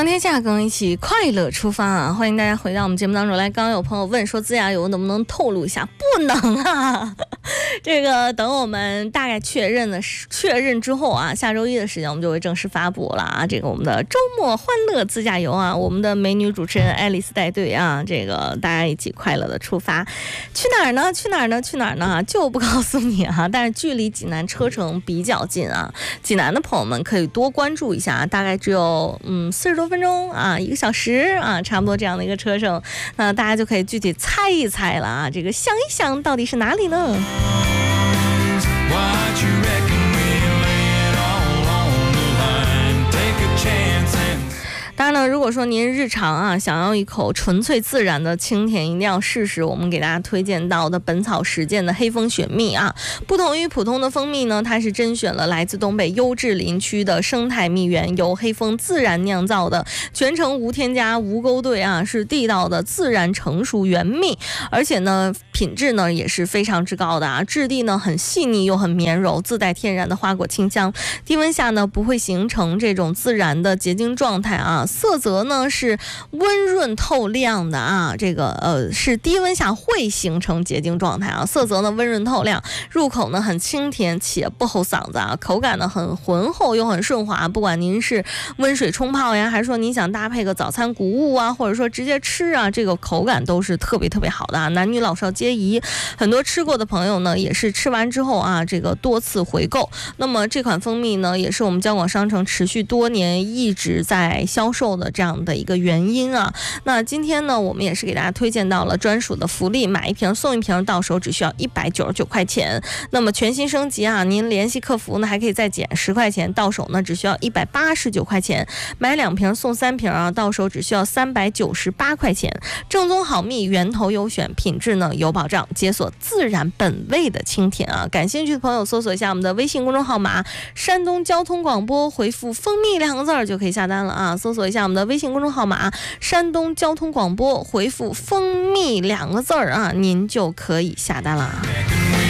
上天下跟我一起快乐出发啊！欢迎大家回到我们节目当中来。刚刚有朋友问说自驾游能不能透露一下？不能啊，这个等我们大概确认之后啊，下周一的时间我们就会正式发布了啊。这个我们的周末欢乐自驾游啊，我们的美女主持人爱丽丝带队啊，这个大家一起快乐的出发。去哪儿呢？去哪儿呢？去哪儿呢？就不告诉你啊，但是距离济南车程比较近啊，济南的朋友们可以多关注一下，大概只有40多分钟啊，1个小时啊，差不多这样的一个车程，那大家就可以具体猜一猜了啊，这个想一想到底是哪里呢？当然呢，如果说您日常啊想要一口纯粹自然的清甜，一定要试试我们给大家推荐到的本草实践的黑蜂雪蜜啊。不同于普通的蜂蜜呢，它是甄选了来自东北优质林区的生态蜜源，由黑蜂自然酿造的，全程无添加无勾兑啊，是地道的自然成熟原蜜，而且呢品质呢也是非常之高的啊，质地呢很细腻又很绵柔，自带天然的花果清香，低温下呢不会形成这种自然的结晶状态啊。色泽呢是温润透亮的啊，这个是低温下会形成结晶状态啊，色泽呢温润透亮，入口呢很清甜且不齁嗓子啊，口感呢很浑厚又很顺滑，不管您是温水冲泡呀，还是说您想搭配个早餐谷物啊，或者说直接吃啊，这个口感都是特别好的啊，男女老少皆宜。很多吃过的朋友呢也是吃完之后啊，这个多次回购。那么这款蜂蜜呢也是我们交广商城持续多年一直在销售的这样的一个原因啊。那今天呢我们也是给大家推荐到了专属的福利，买一瓶送一瓶，到手只需要199块钱。那么全新升级啊，您联系客服呢还可以再减10块钱，到手呢只需要189块钱，买2瓶送3瓶啊，到手只需要398块钱。正宗好蜜，源头优选，品质呢有保障，解锁自然本味的清甜啊。感兴趣的朋友搜索一下我们的微信公众号码山东交通广播，回复蜂蜜2个字就可以下单了啊。搜索一下我们的微信公众号码山东交通广播，回复蜂蜜2个字啊，您就可以下单了。